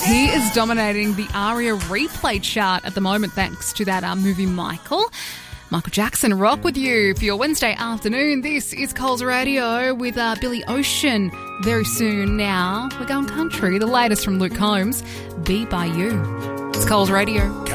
He is dominating the ARIA replay chart at the moment thanks to that movie Michael. Michael Jackson, rock with you for your Wednesday afternoon. This is Coles Radio with Billy Ocean. Very soon now, we're going country. The latest from Luke Combs, Be By You. It's Coles Radio.